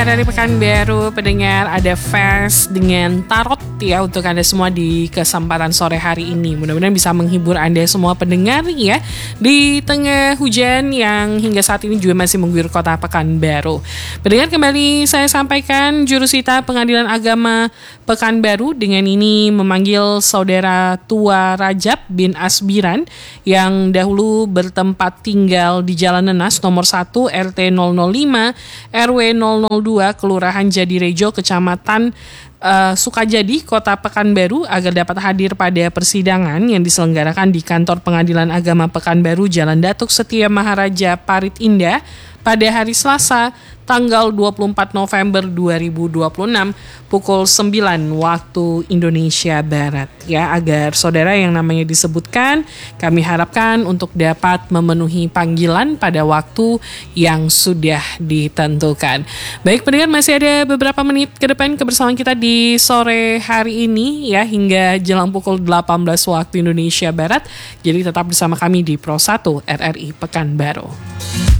RRI Pekanbaru, pendengar, ada fast dengan tarot ya untuk Anda semua di kesempatan sore hari ini. Mudah-mudahan bisa menghibur Anda semua pendengar ya di tengah hujan yang hingga saat ini juga masih mengguyur kota Pekanbaru. Pendengar, kembali saya sampaikan jurusita Pengadilan Agama Pekanbaru dengan ini memanggil saudara tua Rajab bin Asbiran yang dahulu bertempat tinggal di Jalan Nenas nomor 1 RT 005 RW 002 Kelurahan Jadirejo, Kecamatan Sukajadi, Kota Pekanbaru agar dapat hadir pada persidangan yang diselenggarakan di Kantor Pengadilan Agama Pekanbaru Jalan Datuk Setia Maharaja Parit Indah pada hari Selasa tanggal 24 November 2026 pukul 9 waktu Indonesia Barat ya, agar saudara yang namanya disebutkan kami harapkan untuk dapat memenuhi panggilan pada waktu yang sudah ditentukan. Baik pendengar, masih ada beberapa menit ke depan kebersamaan kita di sore hari ini ya, hingga jelang pukul 18 waktu Indonesia Barat. Jadi tetap bersama kami di Pro 1 RRI Pekanbaru.